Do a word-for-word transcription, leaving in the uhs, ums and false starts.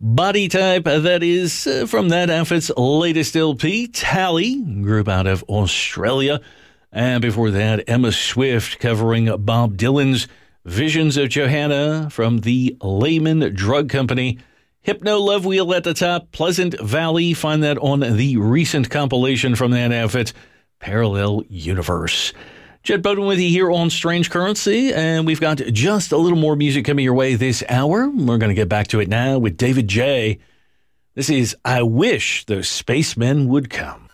Body Type, that is uh, from that outfit's latest L P, Tally, group out of Australia. And before that, Emma Swift covering Bob Dylan's Visions of Johanna from the Lehman Drug Company. Hypno Love Wheel at the top, Pleasant Valley. Find that on the recent compilation from that outfit, Parallel Universe. Jet Bowden with you here on Strange Currency, and we've got just a little more music coming your way this hour. We're going to get back to it now with David J. This is I Wish Those Spacemen Would Come.